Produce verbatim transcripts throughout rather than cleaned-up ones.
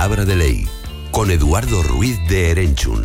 Palabra de Ley, con Eduardo Ruiz de Erenchun.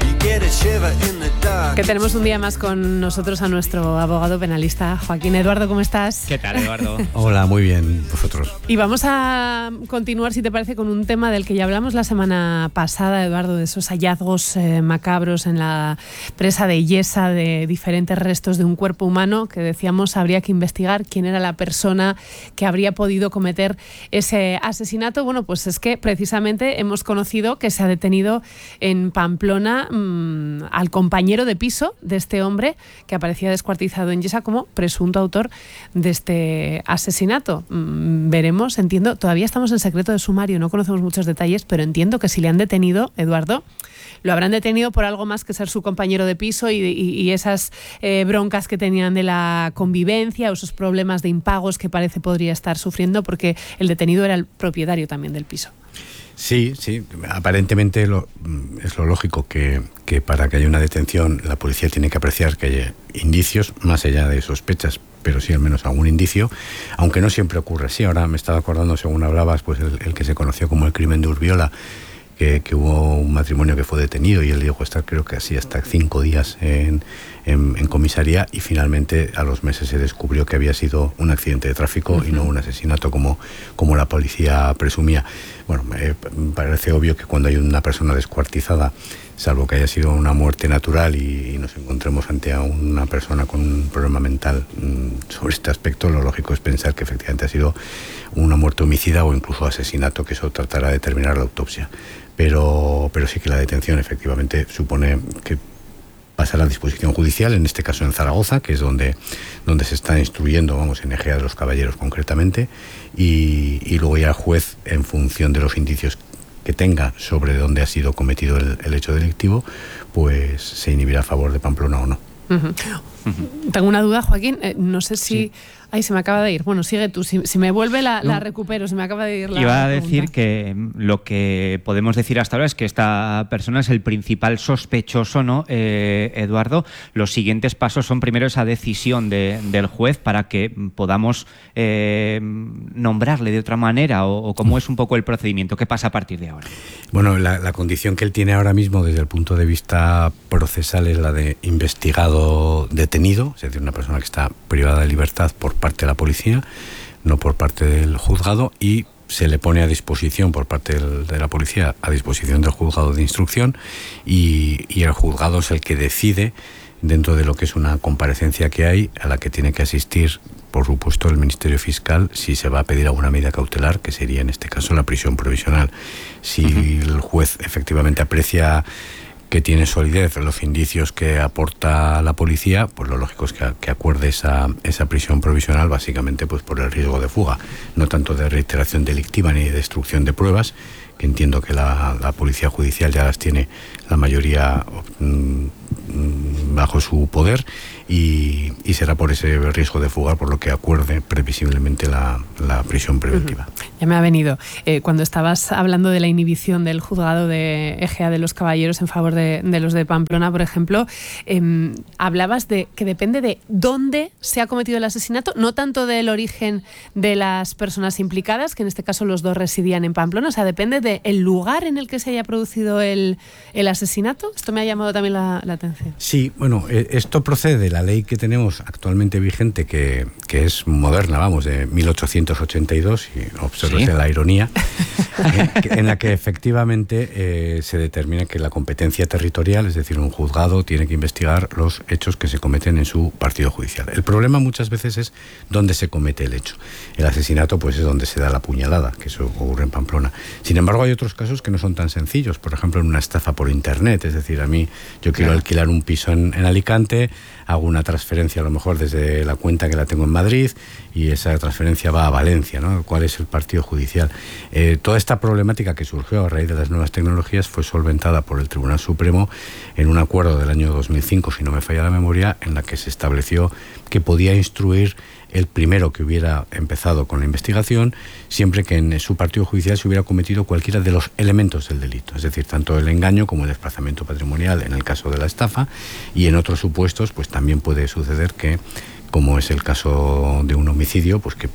Que tenemos un día más con nosotros a nuestro abogado penalista Joaquín. Eduardo, ¿cómo estás? ¿Qué tal, Eduardo? Hola, muy bien, vosotros. Y vamos a continuar, si te parece, con un tema del que ya hablamos la semana pasada, Eduardo, de esos hallazgos eh, macabros en la presa de Illesa de diferentes restos de un cuerpo humano, que decíamos habría que investigar quién era la persona que habría podido cometer ese asesinato. Bueno, pues es que precisamente hemos conocido que se ha detenido en Pamplona mmm, al compañero de piso de este hombre que aparecía descuartizado en Illesa como presunto autor de este asesinato. Mm, veremos, entiendo, todavía estamos en secreto de sumario, no conocemos muchos detalles, pero entiendo que si le han detenido, Eduardo, lo habrán detenido por algo más que ser su compañero de piso y, y, y esas eh, broncas que tenían de la convivencia o esos problemas de impagos que parece podría estar sufriendo, porque el detenido era el propietario también del piso. Sí, sí, aparentemente lo, es lo lógico que, que para que haya una detención la policía tiene que apreciar que haya indicios, más allá de sospechas, pero sí al menos algún indicio, aunque no siempre ocurre así. Ahora me estaba acordando, según hablabas, pues el, el que se conoció como el crimen de Urbiola, que, que hubo un matrimonio que fue detenido y él llegó a estar, creo que así, hasta cinco días en, en, en comisaría, y finalmente a los meses se descubrió que había sido un accidente de tráfico uh-huh. y no un asesinato como, como la policía presumía. Bueno, me parece obvio que cuando hay una persona descuartizada, salvo que haya sido una muerte natural y, y nos encontremos ante a una persona con un problema mental mmm, sobre este aspecto, lo lógico es pensar que efectivamente ha sido una muerte homicida o incluso asesinato, que eso tratará de determinar la autopsia. Pero, pero sí que la detención efectivamente supone que pasará a disposición judicial, en este caso en Zaragoza, que es donde, donde se está instruyendo, vamos, en Ejea de los Caballeros concretamente, y, y luego ya el juez, en función de los indicios que tenga sobre dónde ha sido cometido el, el hecho delictivo, pues se inhibirá a favor de Pamplona o no. Uh-huh. Uh-huh. Tengo una duda, Joaquín, eh, no sé si... Sí. Ay, se me acaba de ir. Bueno, sigue tú. Si, si me vuelve la, la recupero, se me acaba de ir la Iba a pregunta. decir que lo que podemos decir hasta ahora es que esta persona es el principal sospechoso, ¿no, eh, Eduardo? Los siguientes pasos son primero esa decisión de, del juez para que podamos eh, nombrarle de otra manera, o, o cómo es un poco el procedimiento. ¿Qué pasa a partir de ahora? Bueno, la, la condición que él tiene ahora mismo desde el punto de vista procesal es la de investigado detenido, es decir, una persona que está privada de libertad por parte de la policía, no por parte del juzgado, y se le pone a disposición por parte del, de la policía, a disposición del juzgado de instrucción, y, y el juzgado es el que decide, dentro de lo que es una comparecencia que hay, a la que tiene que asistir, por supuesto, el Ministerio Fiscal, si se va a pedir alguna medida cautelar, que sería en este caso la prisión provisional. Si uh-huh. el juez efectivamente aprecia que tiene solidez los indicios que aporta la policía, pues lo lógico es que, que acuerde esa, esa prisión provisional, básicamente pues por el riesgo de fuga, no tanto de reiteración delictiva ni de destrucción de pruebas, que entiendo que la, la policía judicial ya las tiene la mayoría mmm, bajo su poder, y, y será por ese riesgo de fuga por lo que acuerde previsiblemente la, la prisión preventiva. Uh-huh. Ya me ha venido. Eh, cuando estabas hablando de la inhibición del juzgado de Ejea de los Caballeros en favor de, de los de Pamplona, por ejemplo, eh, hablabas de que depende de dónde se ha cometido el asesinato, no tanto del origen de las personas implicadas, que en este caso los dos residían en Pamplona, o sea, depende del lugar en el que se haya producido el, el asesinato. Esto me ha llamado también la, la atención. Sí, bueno, esto procede de la ley que tenemos actualmente vigente, que, que es moderna, vamos, de mil ochocientos ochenta y dos, y observe ¿Sí? la ironía, en, en la que efectivamente eh, se determina que la competencia territorial, es decir, un juzgado tiene que investigar los hechos que se cometen en su partido judicial. El problema muchas veces es dónde se comete el hecho. El asesinato pues es donde se da la puñalada, que eso ocurre en Pamplona. Sin embargo, hay otros casos que no son tan sencillos, por ejemplo, en una estafa por internet, es decir, a mí yo quiero claro. alquilar un piso en, en Alicante, hago una transferencia a lo mejor desde la cuenta que la tengo en Madrid y esa transferencia va a Valencia, ¿no? ¿Cuál es el partido judicial? Eh, toda esta problemática que surgió a raíz de las nuevas tecnologías fue solventada por el Tribunal Supremo en un acuerdo del año dos mil cinco, si no me falla la memoria, en la que se estableció que podía instruir el primero que hubiera empezado con la investigación, siempre que en su partido judicial se hubiera cometido cualquiera de los elementos del delito, es decir, tanto el engaño como el desplazamiento patrimonial en el caso de la estafa, y en otros supuestos pues también puede suceder que, como es el caso de un homicidio, pues que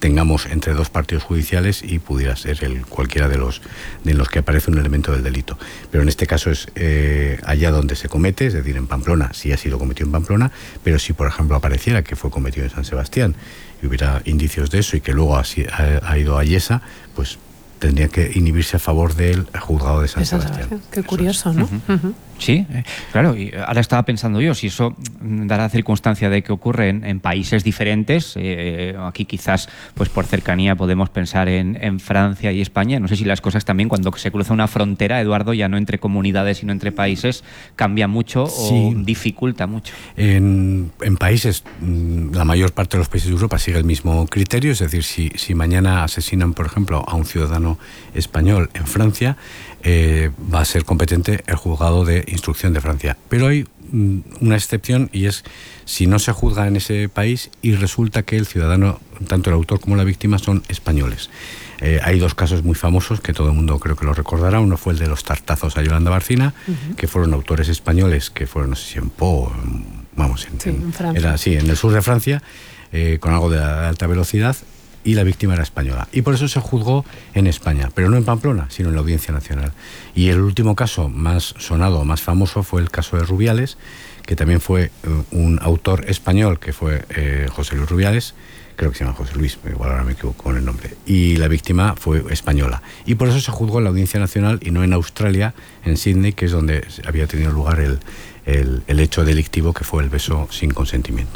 tengamos entre dos partidos judiciales y pudiera ser el, cualquiera de los de los que aparece un elemento del delito. Pero en este caso es eh, allá donde se comete, es decir, en Pamplona, sí ha sido cometido en Pamplona, pero si por ejemplo apareciera que fue cometido en San Sebastián y hubiera indicios de eso y que luego ha, ha, ha ido a Yesa, pues tendría que inhibirse a favor del juzgado de San, de San Sebastián. Sebastián. Qué curioso, ¿no? Uh-huh. Uh-huh. Sí, eh, claro, y ahora estaba pensando yo, si eso dará circunstancia de que ocurre en, en países diferentes, eh, aquí quizás pues por cercanía podemos pensar en, en Francia y España, no sé si las cosas también cuando se cruza una frontera, Eduardo, ya no entre comunidades sino entre países, cambia mucho sí. o dificulta mucho. En, en países, la mayor parte de los países de Europa sigue el mismo criterio, es decir, si, si mañana asesinan, por ejemplo, a un ciudadano español en Francia, eh, va a ser competente el juzgado de instrucción de Francia. Pero hay mm, una excepción y es si no se juzga en ese país y resulta que el ciudadano, tanto el autor como la víctima, son españoles. Eh, hay dos casos muy famosos que todo el mundo creo que lo recordará. Uno fue el de los tartazos a Yolanda Barcina, uh-huh. que fueron autores españoles, que fueron, no sé si en Po, vamos, en, sí, en, en Francia. Era, sí, en el sur de Francia, eh, con algo de alta velocidad, y la víctima era española. Y por eso se juzgó en España, pero no en Pamplona, sino en la Audiencia Nacional. Y el último caso más sonado, más famoso, fue el caso de Rubiales, que también fue uh, un autor español, que fue eh, José Luis Rubiales, creo que se llama José Luis, igual ahora me equivoco con el nombre, y la víctima fue española. Y por eso se juzgó en la Audiencia Nacional y no en Australia, en Sydney, que es donde había tenido lugar el, el, el hecho delictivo, que fue el beso sin consentimiento.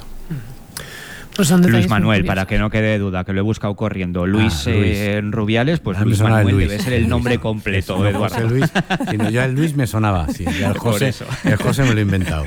Pues Luis Manuel, para que no quede duda, que lo he buscado corriendo. Luis, ah, Luis. Eh, Rubiales, pues Luis Manuel Luis. Debe ser el nombre completo, no, Eduardo. José Luis, sino ya el Luis me sonaba, sí, ya el José, el José me lo he inventado.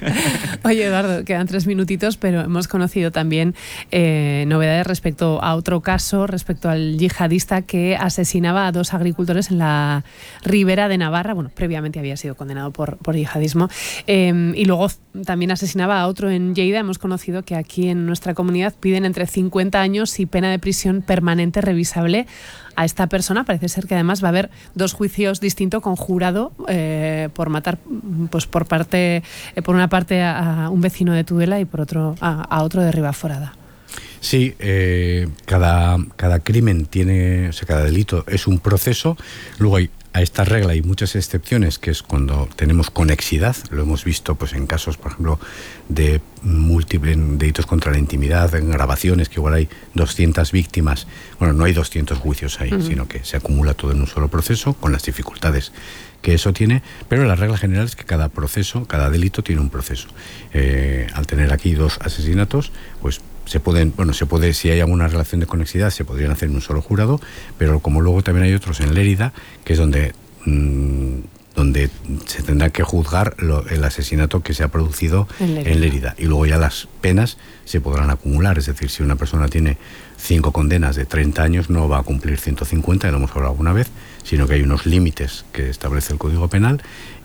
Oye, Eduardo, quedan tres minutitos, pero hemos conocido también eh, novedades respecto a otro caso, respecto al yihadista que asesinaba a dos agricultores en la Ribera de Navarra. Bueno, previamente había sido condenado por, por yihadismo. Eh, y luego también asesinaba a otro en Lleida. Hemos conocido que aquí en nuestra comunidad piden entre cincuenta años y pena de prisión permanente revisable a esta persona. Parece ser que además va a haber dos juicios distintos con jurado eh, por matar, pues por parte, eh, por una parte a, a un vecino de Tudela y por otro a, a otro de Ribaforada. Sí, eh, cada, cada crimen tiene, o sea, cada delito es un proceso. Luego hay a esta regla hay muchas excepciones, que es cuando tenemos conexidad. Lo hemos visto pues en casos, por ejemplo, de múltiples delitos contra la intimidad, en grabaciones, que igual hay doscientas víctimas. Bueno, no hay doscientos juicios ahí, uh-huh. sino que se acumula todo en un solo proceso, con las dificultades que eso tiene, pero la regla general es que cada proceso, cada delito tiene un proceso. Eh, al tener aquí dos asesinatos, pues se pueden, bueno, se puede, si hay alguna relación de conexidad, se podrían hacer en un solo jurado, pero como luego también hay otros en Lérida, que es donde, mmm, donde se tendrá que juzgar lo, el asesinato que se ha producido en Lérida. en Lérida. Y luego ya las penas se podrán acumular, es decir, si una persona tiene cinco condenas de treinta años, no va a cumplir ciento cincuenta, ya lo hemos hablado alguna vez, sino que hay unos límites que establece el Código Penal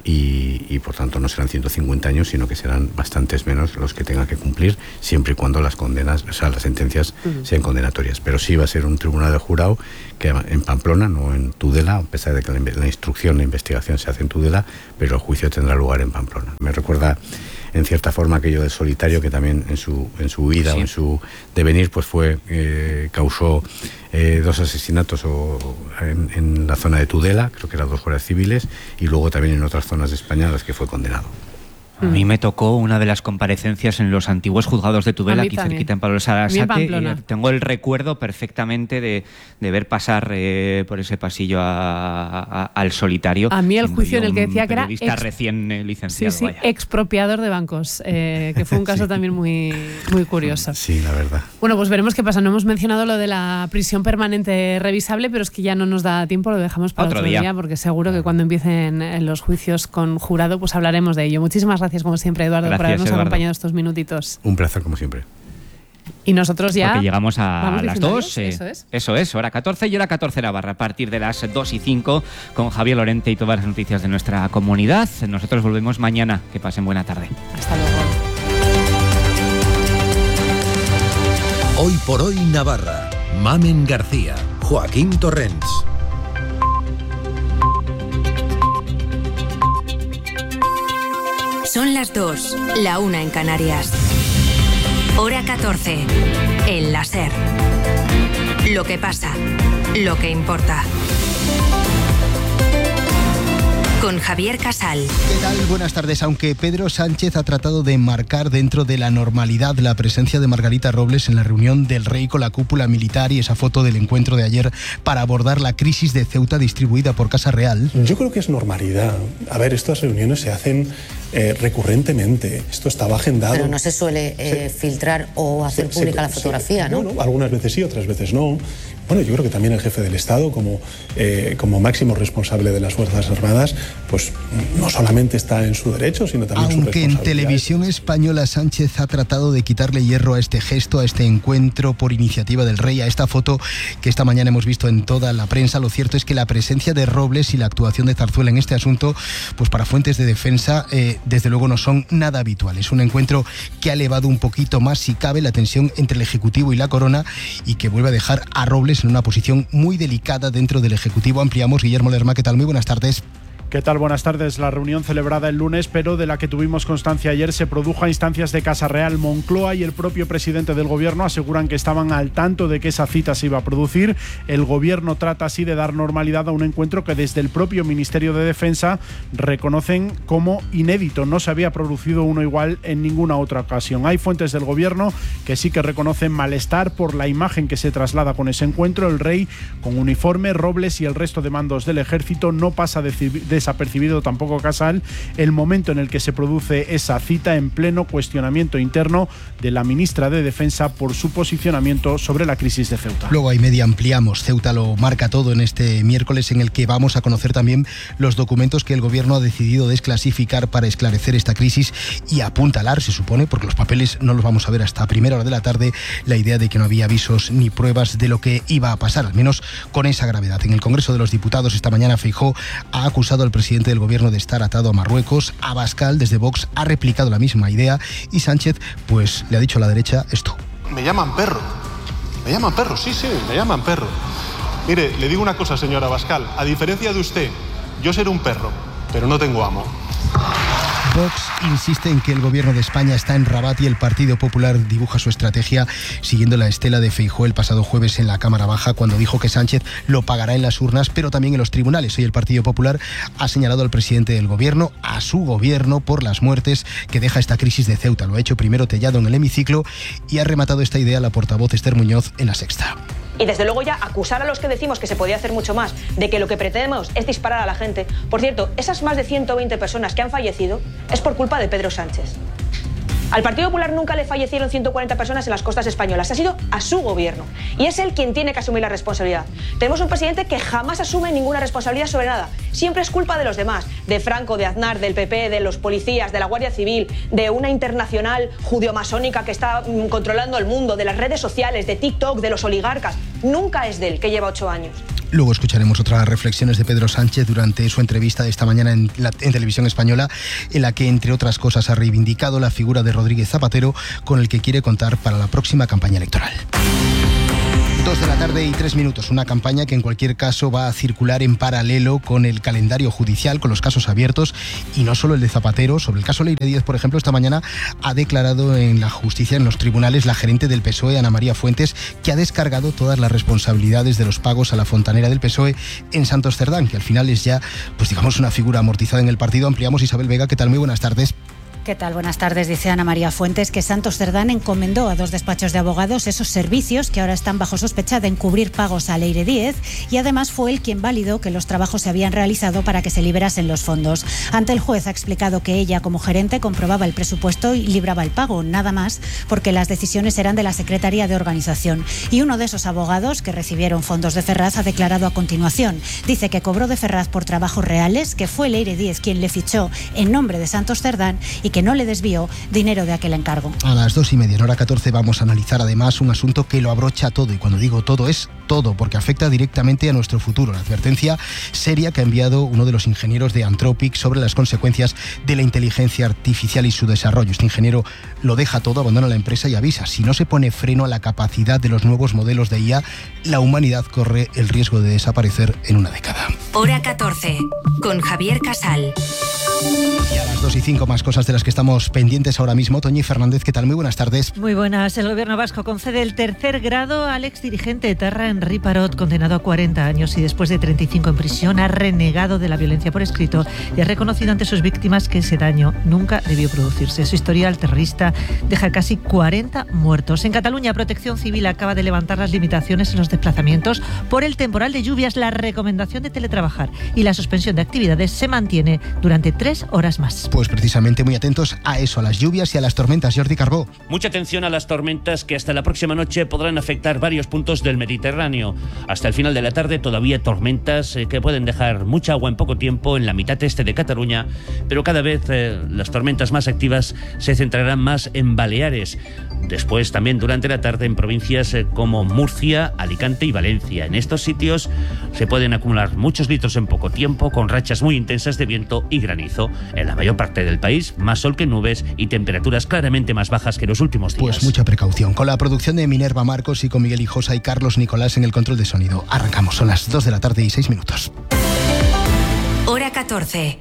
y, y por tanto no serán ciento cincuenta años, sino que serán bastantes menos los que tenga que cumplir, siempre y cuando las condenas, o sea, las sentencias uh-huh. sean condenatorias. Pero sí va a ser un tribunal de jurado que en Pamplona, no en Tudela, a pesar de que la, la instrucción, la investigación se hace en Tudela, pero el juicio tendrá lugar en Pamplona. Me recuerda en cierta forma aquello del solitario, que también en su en su vida sí. o en su devenir pues fue eh, causó eh, dos asesinatos o, en, en la zona de Tudela, creo que eran dos guardias civiles, y luego también en otras zonas de España a las que fue condenado. A mí me tocó una de las comparecencias en los antiguos juzgados de Tudela, aquí también. cerquita en Pablo Sarasate. Y tengo el recuerdo perfectamente de, de ver pasar eh, por ese pasillo a, a, al solitario. A mí el juicio en el que decía que era ex, recién eh, licenciado. Sí, sí, vaya. expropiador de bancos, eh, que fue un caso sí. también muy, muy curioso. Sí, la verdad. Bueno, pues veremos qué pasa. No hemos mencionado lo de la prisión permanente revisable, pero es que ya no nos da tiempo, lo dejamos para otro, otro día. día, porque seguro que cuando empiecen los juicios con jurado, pues hablaremos de ello. Muchísimas gracias. Gracias como siempre, Eduardo, Gracias, por habernos Eduardo. acompañado estos minutitos. Un placer como siempre. Y nosotros ya... Porque llegamos a las dos. Eh, eso es. Eso es, hora catorce y hora catorce la barra, a partir de las dos y cinco, con Javier Lorente y todas las noticias de nuestra comunidad. Nosotros volvemos mañana. Que pasen buena tarde. Hasta luego. Hoy por hoy Navarra. Mamen García, Joaquín Torrents. Son las dos, la una en Canarias. Hora catorce, el láser. Lo que pasa, lo que importa. Con Javier Casal. ¿Qué tal? Buenas tardes. Aunque Pedro Sánchez ha tratado de enmarcar dentro de la normalidad la presencia de Margarita Robles en la reunión del Rey con la cúpula militar y esa foto del encuentro de ayer para abordar la crisis de Ceuta distribuida por Casa Real. Yo creo que es normalidad. A ver, estas reuniones se hacen eh, recurrentemente. Esto estaba agendado. Pero no se suele eh, sí. filtrar o hacer sí, pública sí, la fotografía, sí. ¿no? Bueno, algunas veces sí, otras veces no. Bueno, yo creo que también el jefe del Estado, como, eh, como máximo responsable de las Fuerzas Armadas, pues no solamente está en su derecho, sino también en su responsabilidad. Aunque en Televisión Española Sánchez ha tratado de quitarle hierro a este gesto, a este encuentro por iniciativa del Rey, a esta foto que esta mañana hemos visto en toda la prensa, lo cierto es que la presencia de Robles y la actuación de Zarzuela en este asunto, pues para fuentes de defensa, eh, desde luego no son nada habituales. Un encuentro que ha elevado un poquito más, si cabe, la tensión entre el Ejecutivo y la Corona y que vuelve a dejar a Robles en una posición muy delicada dentro del Ejecutivo. Ampliamos. Guillermo Lerma, ¿qué tal? Muy buenas tardes. ¿Qué tal? Buenas tardes. La reunión celebrada el lunes, pero de la que tuvimos constancia ayer, se produjo a instancias de Casa Real. Moncloa y el propio presidente del Gobierno aseguran que estaban al tanto de que esa cita se iba a producir. El Gobierno trata así de dar normalidad a un encuentro que desde el propio Ministerio de Defensa reconocen como inédito. No se había producido uno igual en ninguna otra ocasión. Hay fuentes del Gobierno que sí que reconocen malestar por la imagen que se traslada con ese encuentro. El Rey con uniforme, Robles y el resto de mandos del Ejército. No pasa de, de desapercibido tampoco Casal el momento en el que se produce esa cita, en pleno cuestionamiento interno de la ministra de Defensa por su posicionamiento sobre la crisis de Ceuta. Luego hay media ampliamos. Ceuta lo marca todo en este miércoles, en el que vamos a conocer también los documentos que el Gobierno ha decidido desclasificar para esclarecer esta crisis y apuntalar, se supone, porque los papeles no los vamos a ver hasta primera hora de la tarde, la idea de que no había avisos ni pruebas de lo que iba a pasar, al menos con esa gravedad. En el Congreso de los Diputados esta mañana Feijóo ha acusado al presidente del Gobierno de estar atado a Marruecos. Abascal, desde Vox, ha replicado la misma idea y Sánchez pues le ha dicho a la derecha esto. Me llaman perro, me llaman perro, sí, sí, me llaman perro. Mire, le digo una cosa, señor Abascal, a diferencia de usted, yo seré un perro, pero no tengo amo. Vox insiste en que el Gobierno de España está en Rabat y el Partido Popular dibuja su estrategia siguiendo la estela de Feijóo el pasado jueves en la Cámara Baja, cuando dijo que Sánchez lo pagará en las urnas, pero también en los tribunales. Hoy el Partido Popular ha señalado al presidente del Gobierno, a su Gobierno, por las muertes que deja esta crisis de Ceuta. Lo ha hecho primero Tellado en el hemiciclo y ha rematado esta idea la portavoz Esther Muñoz en La Sexta. Y desde luego ya acusar a los que decimos que se podía hacer mucho más, de que lo que pretendemos es disparar a la gente. Por cierto, esas más de ciento veinte personas que han fallecido es por culpa de Pedro Sánchez. Al Partido Popular nunca le fallecieron ciento cuarenta personas en las costas españolas, ha sido a su Gobierno. Y es él quien tiene que asumir la responsabilidad. Tenemos un presidente que jamás asume ninguna responsabilidad sobre nada. Siempre es culpa de los demás, de Franco, de Aznar, del P P, de los policías, de la Guardia Civil, de una internacional judio-masónica que está mm, controlando el mundo, de las redes sociales, de TikTok, de los oligarcas. Nunca es de él, que lleva ocho años. Luego escucharemos otras reflexiones de Pedro Sánchez durante su entrevista de esta mañana en, la, en Televisión Española, en la que, entre otras cosas, ha reivindicado la figura de Rodríguez Zapatero, con el que quiere contar para la próxima campaña electoral. Dos de la tarde y tres minutos, una campaña que en cualquier caso va a circular en paralelo con el calendario judicial, con los casos abiertos, y no solo el de Zapatero. Sobre el caso Leire Díez, por ejemplo, esta mañana ha declarado en la justicia, en los tribunales, la gerente del P S O E, Ana María Fuentes, que ha descargado todas las responsabilidades de los pagos a la fontanera del P S O E en Santos Cerdán, que al final es ya, pues digamos, una figura amortizada en el partido. Ampliamos. Isabel Vega, ¿qué tal? Muy buenas tardes. ¿Qué tal? Buenas tardes. Dice Ana María Fuentes que Santos Cerdán encomendó a dos despachos de abogados esos servicios que ahora están bajo sospecha de encubrir pagos a Leire Díez, y además fue él quien validó que los trabajos se habían realizado para que se liberasen los fondos. Ante el juez ha explicado que ella, como gerente, comprobaba el presupuesto y libraba el pago, nada más, porque las decisiones eran de la Secretaría de Organización. Y uno de esos abogados que recibieron fondos de Ferraz ha declarado a continuación. Dice que cobró de Ferraz por trabajos reales, que fue Leire Díez quien le fichó en nombre de Santos Cerdán y que no le desvió dinero de aquel encargo. A las dos y media, en hora catorce, vamos a analizar además un asunto que lo abrocha todo, y cuando digo todo es todo, porque afecta directamente a nuestro futuro. La advertencia seria que ha enviado uno de los ingenieros de Anthropic sobre las consecuencias de la inteligencia artificial y su desarrollo. Este ingeniero lo deja todo, abandona la empresa y avisa: si no se pone freno a la capacidad de los nuevos modelos de I A, la humanidad corre el riesgo de desaparecer en una década. Hora catorce, con Javier Casal. Y a las dos y cinco más cosas de las que estamos pendientes ahora mismo. Toñi Fernández, ¿qué tal? Muy buenas tardes. Muy buenas. El gobierno vasco concede el tercer grado al exdirigente etarra Henri Parot, condenado a cuarenta años y después de treinta y cinco en prisión ha renegado de la violencia por escrito y ha reconocido ante sus víctimas que ese daño nunca debió producirse. Su historial terrorista deja casi cuarenta muertos. En Cataluña, Protección Civil acaba de levantar las limitaciones en los desplazamientos por el temporal de lluvias. La recomendación de teletrabajar y la suspensión de actividades se mantiene durante tres horas más. Pues precisamente muy atentos a eso, a las lluvias y a las tormentas. Jordi Carbó. Mucha atención a las tormentas que hasta la próxima noche podrán afectar varios puntos del Mediterráneo. Hasta el final de la tarde todavía tormentas eh, que pueden dejar mucha agua en poco tiempo en la mitad este de Cataluña, pero cada vez eh, las tormentas más activas se centrarán más en Baleares. Después también durante la tarde en provincias eh, como Murcia, Alicante y Valencia. En estos sitios se pueden acumular muchos litros en poco tiempo, con rachas muy intensas de viento y granizo. En la mayor parte del país, más sol que nubes y temperaturas claramente más bajas que los últimos días. Pues mucha precaución. Con la producción de Minerva Marcos y con Miguel Hijosa y Carlos Nicolás en el control de sonido. Arrancamos, son las dos de la tarde y seis minutos. Hora catorce.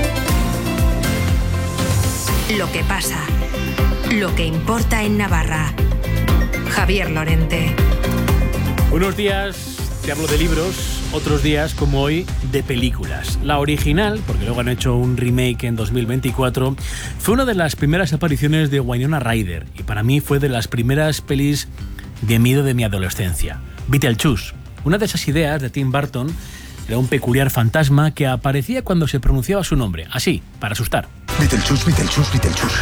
Lo que pasa. Lo que importa en Navarra. Javier Lorente. Unos días te hablo de libros, otros días, como hoy, de películas. La original, porque luego han hecho un remake en dos mil veinticuatro, fue una de las primeras apariciones de Winona Ryder y para mí fue de las primeras pelis de miedo de mi adolescencia. Beetlejuice, una de esas ideas de Tim Burton, era un peculiar fantasma que aparecía cuando se pronunciaba su nombre, así, para asustar. Beetlejuice, Beetlejuice, Beetlejuice.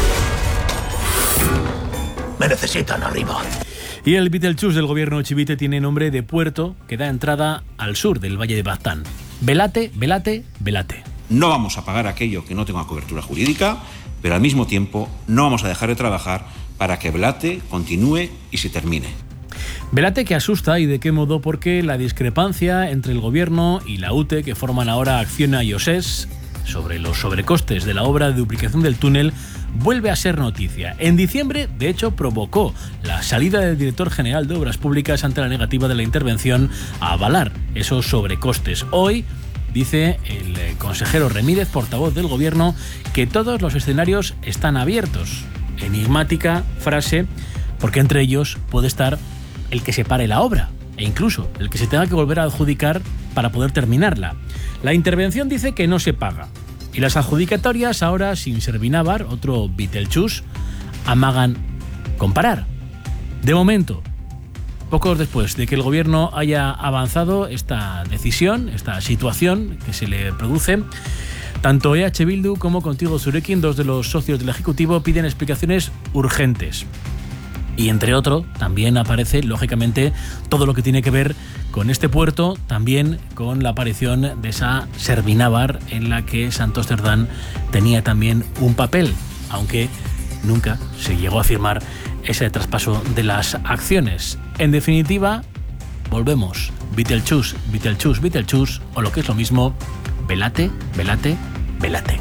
Me necesitan arriba. Y el Beetlejuice del gobierno chivite tiene nombre de puerto que da entrada al sur del Valle de Baztán. Velate, velate, velate. No vamos a pagar aquello que no tenga cobertura jurídica, pero al mismo tiempo no vamos a dejar de trabajar para que Velate continúe y se termine. Velate que asusta, y de qué modo, porque la discrepancia entre el gobierno y la U T E, que forman ahora Acciona y OSES, sobre los sobrecostes de la obra de duplicación del túnel, vuelve a ser noticia. En diciembre, de hecho, provocó la salida del director general de Obras Públicas ante la negativa de la intervención a avalar esos sobrecostes. Hoy dice el consejero Remírez, portavoz del gobierno, que todos los escenarios están abiertos. Enigmática frase, porque entre ellos puede estar el que se pare la obra e incluso el que se tenga que volver a adjudicar para poder terminarla. La intervención dice que no se paga. Y las adjudicatorias ahora, sin Servinávar, otro Beetlejuice, amagan comparar. De momento, pocos después de que el gobierno haya avanzado esta decisión, esta situación que se le produce, tanto E H Bildu como Contigo Zurekin, dos de los socios del Ejecutivo, piden explicaciones urgentes. Y entre otro, también aparece, lógicamente, todo lo que tiene que ver con este puerto, también con la aparición de esa Servinávar en la que Santos Cerdán tenía también un papel, aunque nunca se llegó a firmar ese traspaso de las acciones. En definitiva, volvemos. Beetlejuice, Beetlejuice, Beetlejuice, o lo que es lo mismo, velate, velate, velate.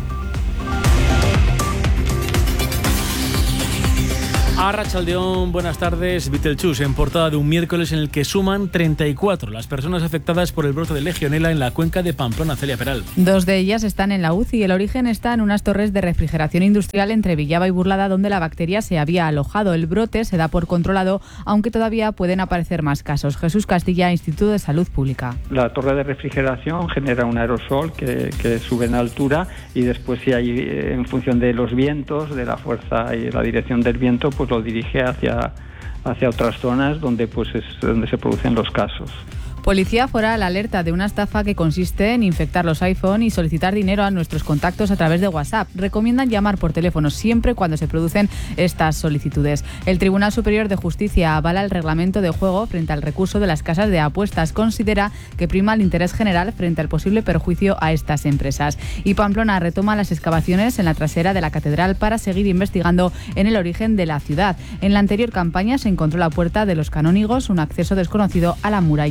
Arratsaldeón, buenas tardes. Beetlejuice en portada de un miércoles en el que suman treinta y cuatro las personas afectadas por el brote de legionela en la cuenca de Pamplona. Celia Peral. Dos de ellas están en la U C I y el origen está en unas torres de refrigeración industrial entre Villaba y Burlada, donde la bacteria se había alojado. El brote se da por controlado, aunque todavía pueden aparecer más casos. Jesús Castilla, Instituto de Salud Pública. La torre de refrigeración genera un aerosol que, que sube en altura y después, si hay, en función de los vientos, de la fuerza y la dirección del viento, pues lo dirige hacia, hacia otras zonas donde, pues, es donde se producen los casos. Policía Foral alerta de una estafa que consiste en infectar los iPhone y solicitar dinero a nuestros contactos a través de WhatsApp. Recomiendan llamar por teléfono siempre cuando se producen estas solicitudes. El Tribunal Superior de Justicia avala el reglamento de juego frente al recurso de las casas de apuestas. Considera que prima el interés general frente al posible perjuicio a estas empresas. Y Pamplona retoma las excavaciones en la trasera de la catedral para seguir investigando en el origen de la ciudad. En la anterior campaña se encontró la puerta de los canónigos, un acceso desconocido a la muralla hasta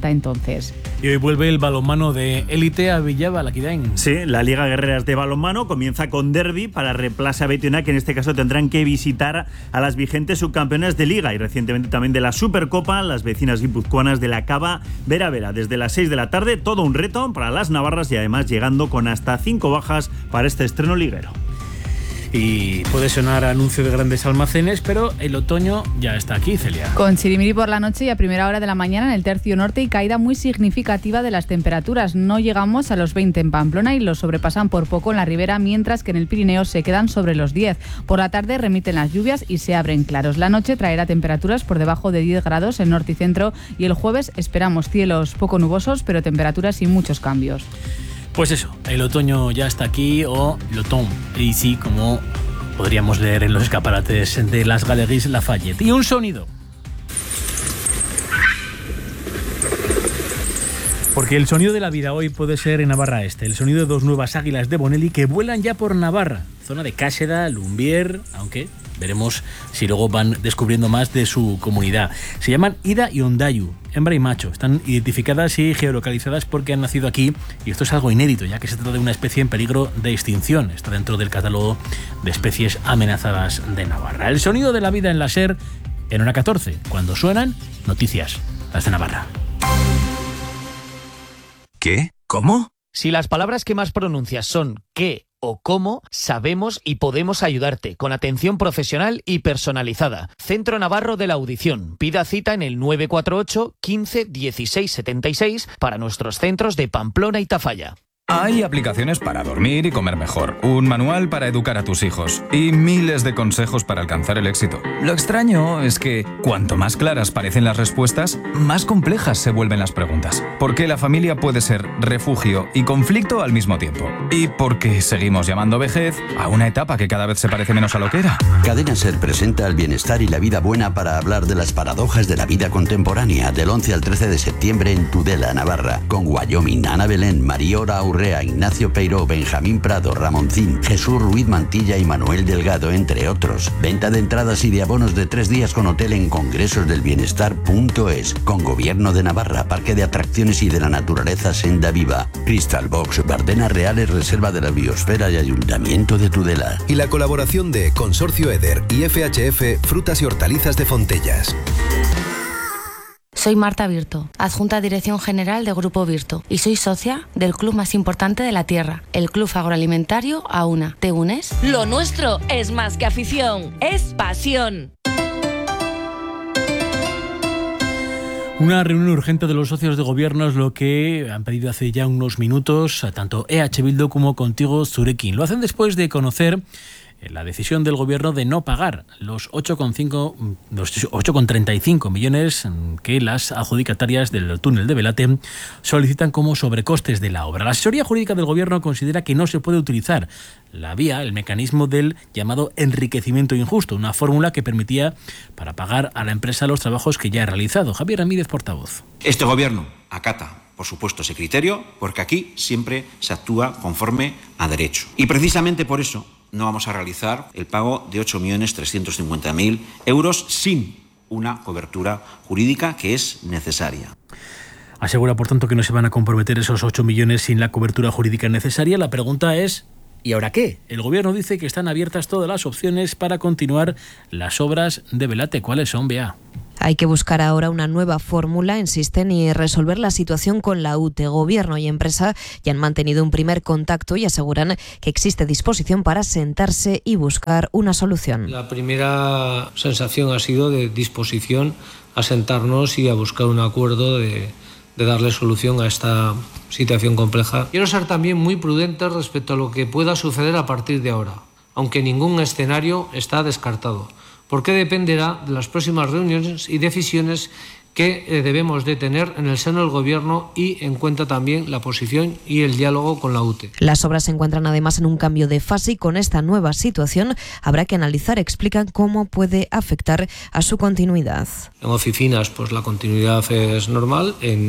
hasta entonces. Y hoy vuelve el balonmano de élite a Villaba, Laquidain. Sí, la Liga Guerreras de Balonmano comienza con derbi para Replaza Betiona, que en este caso tendrán que visitar a las vigentes subcampeonas de Liga y recientemente también de la Supercopa, las vecinas guipuzcoanas de la Cava Vera Vera. Desde las seis de la tarde, todo un reto para las navarras y además llegando con hasta cinco bajas para este estreno liguero. Y puede sonar anuncio de grandes almacenes, pero el otoño ya está aquí, Celia. Con chirimiri por la noche y a primera hora de la mañana en el tercio norte y caída muy significativa de las temperaturas. No llegamos a los veinte en Pamplona y los sobrepasan por poco en la ribera, mientras que en el Pirineo se quedan sobre los diez. Por la tarde remiten las lluvias y se abren claros. La noche traerá temperaturas por debajo de diez grados en norte y centro y el jueves esperamos cielos poco nubosos, pero temperaturas sin muchos cambios. Pues eso, el otoño ya está aquí, o l'automne, y sí, como podríamos leer en los escaparates de las Galeries Lafayette. Y un sonido. Porque el sonido de la vida hoy puede ser en Navarra Este, el sonido de dos nuevas águilas de Bonelli que vuelan ya por Navarra, zona de Cáseda, Lumbier, aunque veremos si luego van descubriendo más de su comunidad. Se llaman Ida y Ondayu, hembra y macho. Están identificadas y geolocalizadas porque han nacido aquí, y esto es algo inédito, ya que se trata de una especie en peligro de extinción. Está dentro del catálogo de especies amenazadas de Navarra. El sonido de la vida en la SER en hora catorce, cuando suenan noticias, las de Navarra. ¿Qué? ¿Cómo? Si las palabras que más pronuncias son qué o cómo, sabemos y podemos ayudarte con atención profesional y personalizada. Centro Navarro de la Audición. Pida cita en el nueve cuatro ocho, quince, dieciséis setenta y seis para nuestros centros de Pamplona y Tafalla. Hay aplicaciones para dormir y comer mejor, un manual para educar a tus hijos y miles de consejos para alcanzar el éxito. Lo extraño es que cuanto más claras parecen las respuestas, más complejas se vuelven las preguntas. Porque la familia puede ser refugio y conflicto al mismo tiempo. Y porque seguimos llamando vejez a una etapa que cada vez se parece menos a lo que era. Cadena SER presenta el bienestar y la vida buena para hablar de las paradojas de la vida contemporánea del once al trece de septiembre en Tudela, Navarra, con Wyoming, Ana Belén, Mariora Aurrea, Ignacio Peiró, Benjamín Prado, Ramoncín, Jesús Ruiz Mantilla y Manuel Delgado, entre otros. Venta de entradas y de abonos de tres días con hotel en congresosdelbienestar punto es, con Gobierno de Navarra, Parque de Atracciones y de la Naturaleza Senda Viva, Crystal Box, Bardenas Reales, Reserva de la Biosfera y Ayuntamiento de Tudela. Y la colaboración de Consorcio Eder y F H F Frutas y Hortalizas de Fontellas. Soy Marta Virto, adjunta Dirección General de Grupo Virto, y soy socia del club más importante de la tierra, el Club Agroalimentario AUNA. ¿Te unes? Lo nuestro es más que afición, es pasión. Una reunión urgente de los socios de gobierno es lo que han pedido hace ya unos minutos a tanto E H Bildu como Contigo Zurekin. Lo hacen después de conocer la decisión del gobierno de no pagar los ocho coma treinta y cinco millones que las adjudicatarias del túnel de Belate solicitan como sobrecostes de la obra. La asesoría jurídica del gobierno considera que no se puede utilizar la vía, el mecanismo del llamado enriquecimiento injusto, una fórmula que permitía para pagar a la empresa los trabajos que ya ha realizado. Javier Ramírez, portavoz. Este gobierno acata, por supuesto, ese criterio, porque aquí siempre se actúa conforme a derecho. Y precisamente por eso no vamos a realizar el pago de ocho millones trescientos cincuenta mil euros sin una cobertura jurídica que es necesaria. Asegura, por tanto, que no se van a comprometer esos ocho millones sin la cobertura jurídica necesaria. La pregunta es, ¿y ahora qué? El gobierno dice que están abiertas todas las opciones para continuar las obras de Belate. ¿Cuáles son, Bea? Hay que buscar ahora una nueva fórmula, insisten, y resolver la situación con la U T E. Gobierno y empresa ya han mantenido un primer contacto y aseguran que existe disposición para sentarse y buscar una solución. La primera sensación ha sido de disposición a sentarnos y a buscar un acuerdo de, de darle solución a esta situación compleja. Quiero ser también muy prudente respecto a lo que pueda suceder a partir de ahora, aunque ningún escenario está descartado, porque dependerá de las próximas reuniones y decisiones que eh, debemos de tener en el seno del Gobierno y en cuenta también la posición y el diálogo con la U T E. Las obras se encuentran además en un cambio de fase y con esta nueva situación habrá que analizar, explican, cómo puede afectar a su continuidad. En oficinas, pues la continuidad es normal, en,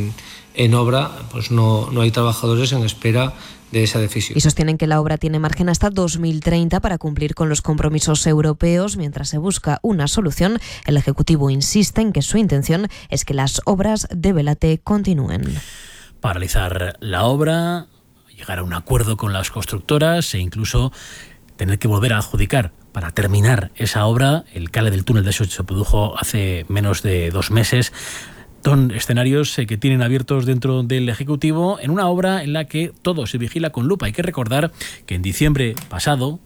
en obra, pues no, no hay trabajadores en espera de esa decisión. Y sostienen que la obra tiene margen hasta dos mil treinta para cumplir con los compromisos europeos. Mientras se busca una solución, el Ejecutivo insiste en que su intención es que las obras de Velate continúen. Paralizar la obra, llegar a un acuerdo con las constructoras e incluso tener que volver a adjudicar para terminar esa obra. El cale del túnel de eso se produjo hace menos de dos meses. Son escenarios que tienen abiertos dentro del Ejecutivo en una obra en la que todo se vigila con lupa. Hay que recordar que en diciembre pasado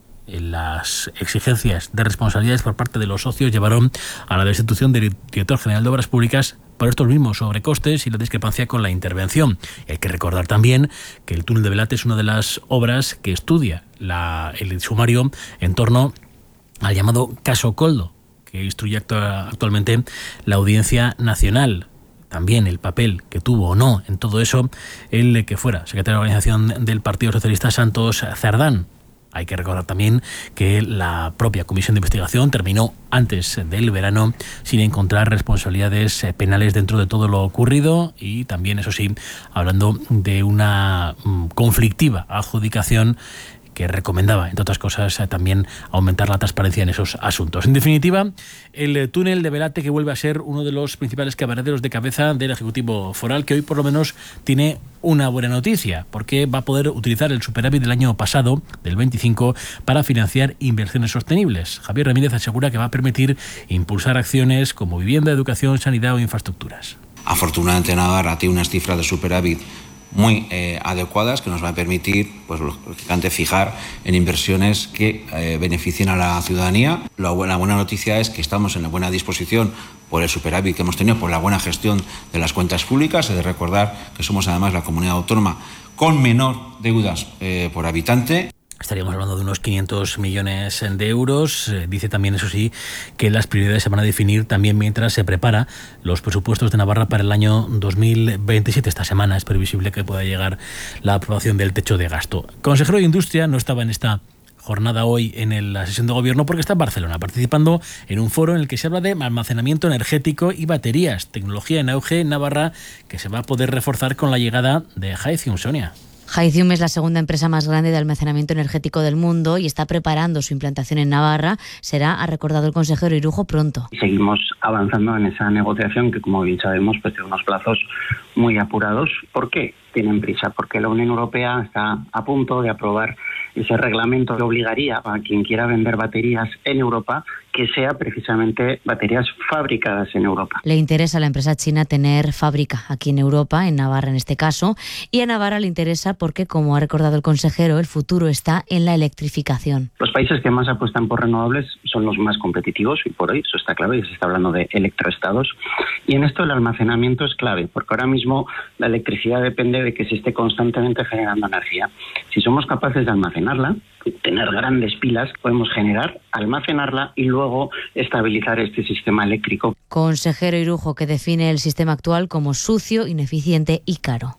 las exigencias de responsabilidades por parte de los socios llevaron a la destitución del director general de Obras Públicas por estos mismos sobrecostes y la discrepancia con la intervención. Hay que recordar también que el túnel de Velate es una de las obras que estudia la, el sumario en torno al llamado caso Coldo, que instruye actualmente la Audiencia Nacional. También el papel que tuvo o no en todo eso el que fuera secretario de Organización del Partido Socialista, Santos Cerdán. Hay que recordar también que la propia comisión de investigación terminó antes del verano sin encontrar responsabilidades penales dentro de todo lo ocurrido y también, eso sí, hablando de una conflictiva adjudicación que recomendaba, entre otras cosas, también aumentar la transparencia en esos asuntos. En definitiva, el túnel de Velate, que vuelve a ser uno de los principales quebraderos de cabeza del Ejecutivo Foral, que hoy por lo menos tiene una buena noticia, porque va a poder utilizar el superávit del año pasado, del veinticinco, para financiar inversiones sostenibles. Javier Ramírez asegura que va a permitir impulsar acciones como vivienda, educación, sanidad o infraestructuras. Afortunadamente, Navarra tiene unas cifras de superávit muy eh, adecuadas que nos va a permitir, pues lógicamente, fijar en inversiones que eh, beneficien a la ciudadanía. La buena, la buena noticia es que estamos en la buena disposición por el superávit que hemos tenido, por la buena gestión de las cuentas públicas. He de recordar que somos además la comunidad autónoma con menor deudas eh, por habitante. Estaríamos hablando de unos quinientos millones de euros. Eh, dice también, eso sí, que las prioridades se van a definir también mientras se prepara los presupuestos de Navarra para el año dos mil veintisiete. Esta semana es previsible que pueda llegar la aprobación del techo de gasto. El consejero de Industria no estaba en esta jornada hoy en la sesión de gobierno porque está en Barcelona participando en un foro en el que se habla de almacenamiento energético y baterías, tecnología en auge en Navarra que se va a poder reforzar con la llegada de Hythium. Sonia. Hythium es la segunda empresa más grande de almacenamiento energético del mundo y está preparando su implantación en Navarra. Será, ha recordado el consejero Irujo, pronto. Seguimos avanzando en esa negociación que, como bien sabemos, pues tiene unos plazos muy apurados. ¿Por qué tienen prisa? Porque la Unión Europea está a punto de aprobar ese reglamento que obligaría a quien quiera vender baterías en Europa que sea precisamente baterías fabricadas en Europa. Le interesa a la empresa china tener fábrica aquí en Europa, en Navarra en este caso, y a Navarra le interesa porque, como ha recordado el consejero, el futuro está en la electrificación. Los países que más apuestan por renovables son los más competitivos y por hoy eso está claro, y se está hablando de electroestados. Y en esto el almacenamiento es clave, porque ahora mismo la electricidad depende de que se esté constantemente generando energía. Si somos capaces de almacenarla, tener grandes pilas, podemos generar, almacenarla y luego estabilizar este sistema eléctrico. Consejero Irujo, que define el sistema actual como sucio, ineficiente y caro.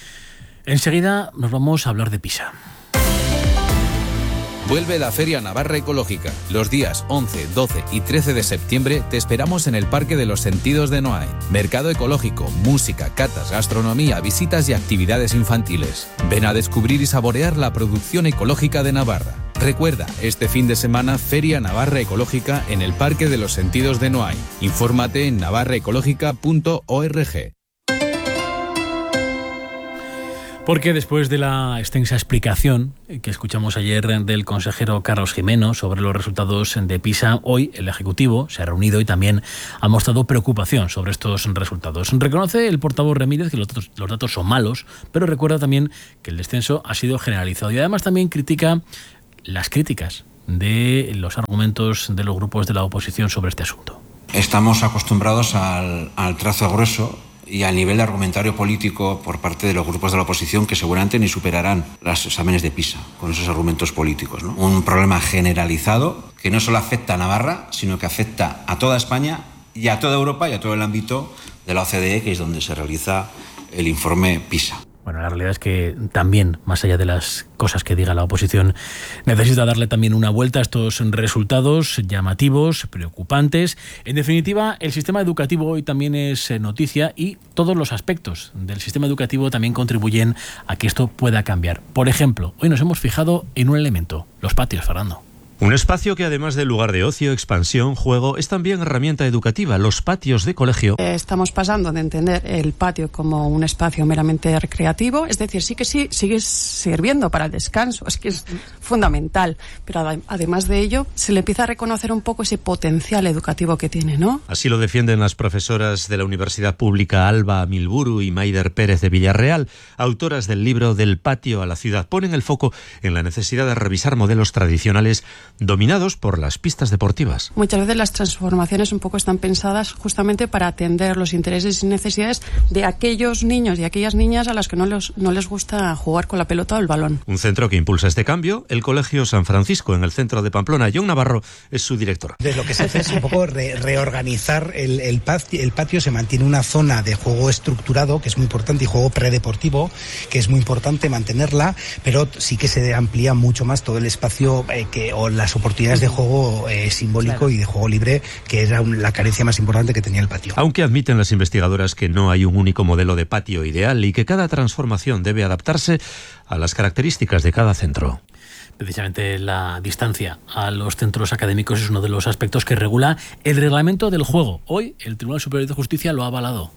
Enseguida nos vamos a hablar de Pisa. Vuelve la Feria Navarra Ecológica. Los días once, doce y trece de septiembre te esperamos en el Parque de los Sentidos de Noain. Mercado ecológico, música, catas, gastronomía, visitas y actividades infantiles. Ven a descubrir y saborear la producción ecológica de Navarra. Recuerda, este fin de semana, Feria Navarra Ecológica en el Parque de los Sentidos de Noain. Infórmate en navarra ecológica punto org. Porque después de la extensa explicación que escuchamos ayer del consejero Carlos Gimeno sobre los resultados de PISA, hoy el Ejecutivo se ha reunido y también ha mostrado preocupación sobre estos resultados. Reconoce el portavoz Ramírez que los datos, los datos son malos, pero recuerda también que el descenso ha sido generalizado y además también critica las críticas de los argumentos de los grupos de la oposición sobre este asunto. Estamos acostumbrados al, al trazo grueso y al nivel de argumentario político por parte de los grupos de la oposición que seguramente ni superarán los exámenes de PISA con esos argumentos políticos, ¿no? Un problema generalizado que no solo afecta a Navarra, sino que afecta a toda España y a toda Europa y a todo el ámbito de la O C D E, que es donde se realiza el informe PISA. Bueno, la realidad es que también, más allá de las cosas que diga la oposición, necesita darle también una vuelta a estos resultados llamativos, preocupantes. En definitiva, el sistema educativo hoy también es noticia y todos los aspectos del sistema educativo también contribuyen a que esto pueda cambiar. Por ejemplo, hoy nos hemos fijado en un elemento, los patios, Fernando. Un espacio que además de lugar de ocio, expansión, juego, es también herramienta educativa. Los patios de colegio. Estamos pasando de entender el patio como un espacio meramente recreativo, es decir, sí que sí, sigue sirviendo para el descanso, es que es fundamental, pero además de ello se le empieza a reconocer un poco ese potencial educativo que tiene, ¿no? Así lo defienden las profesoras de la Universidad Pública Alba Milburu y Maider Pérez de Villarreal, autoras del libro Del patio a la ciudad. Ponen el foco en la necesidad de revisar modelos tradicionales dominados por las pistas deportivas. Muchas veces las transformaciones un poco están pensadas justamente para atender los intereses y necesidades de aquellos niños y aquellas niñas a las que no les, no les gusta jugar con la pelota o el balón. Un centro que impulsa este cambio, el Colegio San Francisco, en el centro de Pamplona. John Navarro es su director. Entonces, lo que se hace es un poco re reorganizar el, el, patio, el patio. Se mantiene una zona de juego estructurado, que es muy importante, y juego predeportivo, que es muy importante mantenerla, pero sí que se amplía mucho más todo el espacio eh, que o las oportunidades de juego eh, simbólico, claro, y de juego libre, que era un, la carencia más importante que tenía el patio. Aunque admiten las investigadoras que no hay un único modelo de patio ideal y que cada transformación debe adaptarse a las características de cada centro. Precisamente la distancia a los centros académicos es uno de los aspectos que regula el reglamento del juego. Hoy el Tribunal Superior de Justicia lo ha avalado.